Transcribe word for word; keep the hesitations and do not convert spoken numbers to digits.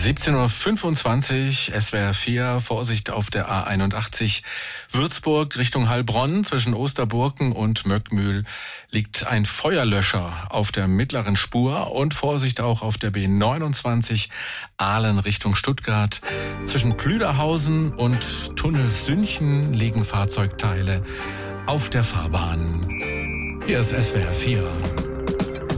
siebzehn Uhr fünfundzwanzig, S W R vier, Vorsicht auf der A einundachtzig, Würzburg Richtung Heilbronn. Zwischen Osterburken und Möckmühl liegt ein Feuerlöscher auf der mittleren Spur und Vorsicht auch auf der B neunundzwanzig, Aalen Richtung Stuttgart. Zwischen Plüderhausen und Tunnel Sünchen liegen Fahrzeugteile auf der Fahrbahn. Hier ist S W R vier.